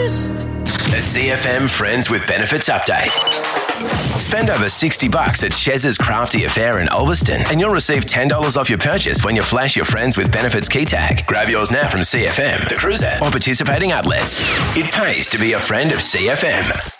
twist. A CFM Friends with Benefits update. Spend over $60 at Chez's Crafty Affair in Ulverston and you'll receive $10 off your purchase when you flash your Friends with Benefits key tag. Grab yours now from CFM, The Cruiser, or participating outlets. It pays to be a friend of CFM.